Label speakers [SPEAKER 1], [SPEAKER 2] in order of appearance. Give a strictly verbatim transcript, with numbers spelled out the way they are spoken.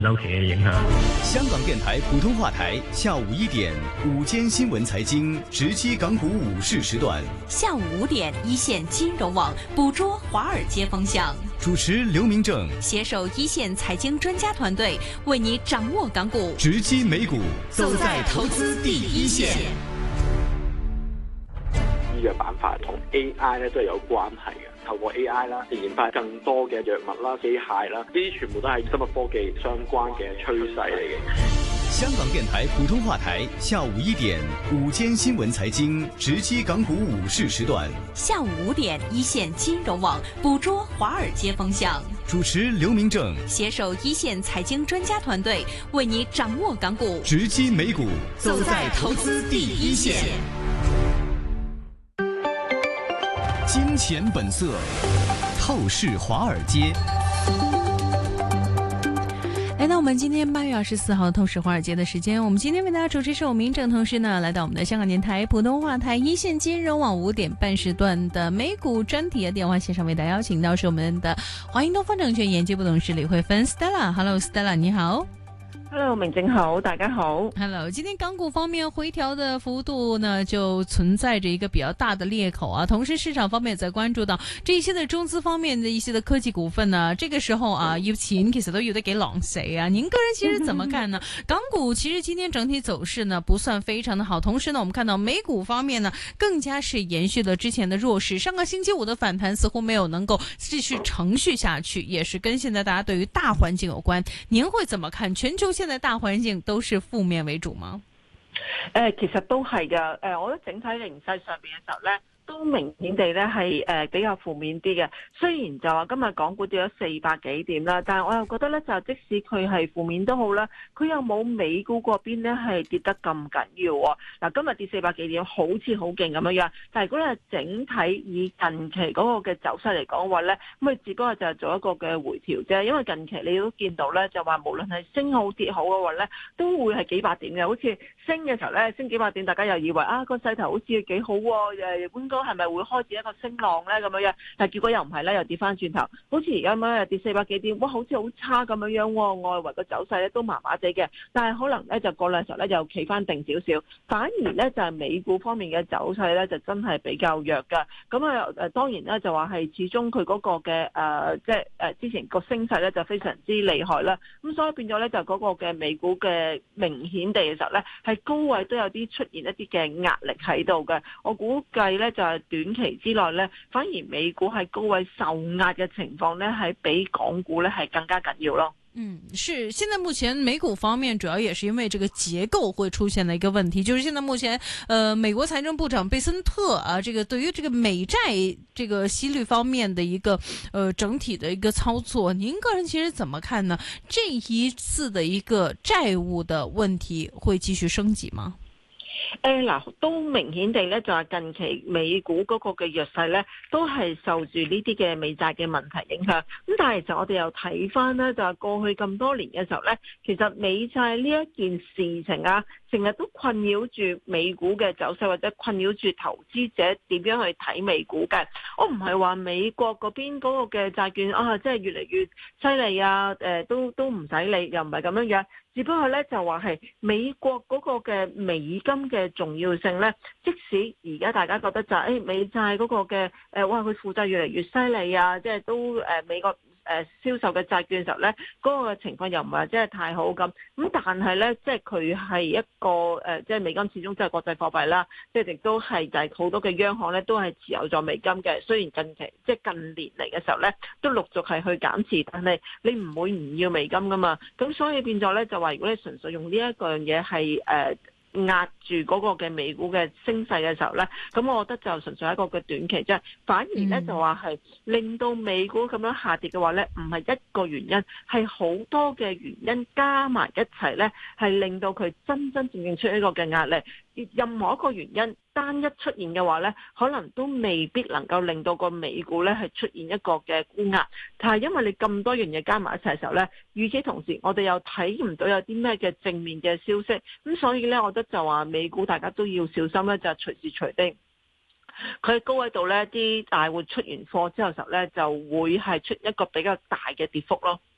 [SPEAKER 1] 周期嘅影響。
[SPEAKER 2] 香港電台普通話台下午一點午間新聞財經直擊港股午市時段，
[SPEAKER 3] 下午五點一線金融網捕捉華爾街風向，
[SPEAKER 2] 主持劉明正
[SPEAKER 3] 攜手一線財經專家團隊為你掌握港股
[SPEAKER 2] 直擊美股，
[SPEAKER 3] 走在投資第一線。
[SPEAKER 4] 醫藥板塊同 A I 咧都係有關係嘅。透過 A I 啦，研發更多嘅藥物啦、機械啦，呢啲全部都係生物科技相關嘅趨勢嚟嘅。
[SPEAKER 2] 香港電台普通話台下午一點午間新聞財經直擊港股午市時段，
[SPEAKER 3] 下午五點一線金融網捕捉華爾街風向，
[SPEAKER 2] 主持劉明正
[SPEAKER 3] 攜手一線財經專家團隊為你掌握港股
[SPEAKER 2] 直擊美股，
[SPEAKER 3] 走在投資第一線。
[SPEAKER 2] 金錢本色，透視華爾街。
[SPEAKER 5] 來到我們今天八月二十四號透視華爾街的時間，我們今天為大家主持是我明正，同時呢來到我們的香港電台普通話台一線金融網五點半時段的美股專題的電話線上為大家邀請到是我們的華英東方證券研究部董事李慧芬 Stella。Hello Stella， 你好。
[SPEAKER 6] Hello， 明正好，大家好。
[SPEAKER 5] Hello， 今天港股方面回調的幅度呢，就存在着一個比較大的裂口啊。同時市場方面也在關注到這一些的中資方面的一些的科技股份呢，這個時候啊，要錢其實都有得給狼誰啊？您個人其實怎麼看呢？港股其實今天整體走勢呢不算非常的好，同時呢，我們看到美股方面呢更加是延續了之前的弱勢。上個星期五的反彈似乎沒有能夠繼續承續下去，也是跟現在大家對於大環境有關。您會怎麼看？全球現在大環境都是負面為主嗎？
[SPEAKER 6] 誒、呃，其實都係㗎。誒，我覺得整體形勢上邊嘅時候咧，都明顯地咧係誒比較負面啲嘅。雖然就話今日港股跌咗四百幾點啦，但係我又覺得咧，就即使佢係負面都好啦，佢又冇美股嗰邊咧係跌得咁緊要喎。嗱，今日跌四百幾點，好似好勁咁樣樣，但係如果咧整體以近期嗰個嘅走勢嚟講話咧，咁佢只不過就係做一個嘅回調啫。因為近期你都見到咧，就話無論係升好跌好嘅話咧，都會係幾百點嘅。好似升嘅時候咧，升幾百點，大家又以為啊個勢頭好似幾好喎，誒應該係咪會開始一個升浪咧咁樣樣？但係結果又唔係咧，又跌翻轉頭。好似而家咁樣又跌四百幾點，哇！好似好差咁樣樣喎。外圍個走勢咧都麻麻地嘅，但係可能咧就過兩日時候咧又企翻定少少。反而咧就係美股方面嘅走勢咧就真係比較弱㗎。咁啊誒當然咧就話係始終佢嗰個嘅誒即係誒之前個升勢咧就非常之厲害啦。咁所以變咗咧就嗰個嘅美股嘅明顯地嘅時候咧係高位都有啲出現一啲嘅壓力喺度嘅。我估計咧就係短期之內咧，反而美股係高位受壓嘅情況咧係比港股咧係更加緊要咯。
[SPEAKER 5] 嗯，是，現在目前美股方面主要也是因為這個結構會出現的一個問題，就是現在目前，呃，美國財政部長貝森特啊，這個對於這個美債這個息率方面的一個，呃，整體的一個操作，您個人其實怎麼看呢？這一次的一個債務的問題會繼續升級嗎？
[SPEAKER 6] 誒嗱，都明顯地咧，就係近期美股嗰個嘅弱勢咧，都係受住呢啲嘅美債嘅問題影響。咁但係其實我哋又睇翻咧，就係過去咁多年嘅時候咧，其實美債呢一件事情啊，成日都困擾住美股嘅走勢，或者困擾住投資者點樣去睇美股嘅。我唔係話美國嗰邊嗰個嘅債券啊，即係越嚟越犀利啊，誒都都唔使理，又唔係咁樣樣。只不過咧就話係美國嗰個嘅美金嘅重要性咧，即使而家大家覺得就係誒美債嗰個嘅誒哇佢負債越嚟越犀利啊，即係都誒美國誒銷售嘅債券嘅時候咧，嗰個情況又唔係真係太好咁。咁但係咧，即係佢係一個誒，即係美金始終都係國際貨幣啦，即係亦都係就係好多嘅央行咧都係持有咗美金嘅。雖然近期即係近年嚟嘅時候咧，都陸續係去減持，但係你唔會唔要美金噶嘛。咁所以變咗咧就話，如果你純粹用呢一個樣嘢係誒壓住嗰個嘅美股嘅升勢嘅時候咧，咁我覺得就純粹係一個嘅短期啫。反而咧就話係令到美股咁樣下跌嘅話咧，唔係一個原因，係好多嘅原因加埋一齊咧，係令到佢真真正正出一個嘅壓力。任何一個原因單一出現嘅話咧，可能都未必能夠令到個美股咧係出現一個嘅沽壓。但係因為你咁多樣嘢加埋一齊嘅時候咧，與此同時我哋又睇唔到有啲咩嘅正面嘅消息，咁所以咧，我覺得就話美股大家都要小心咧，就係隨時隨地佢喺高位度咧，啲大戶出完貨之後時候咧，就會係出一個比較大嘅跌幅咯。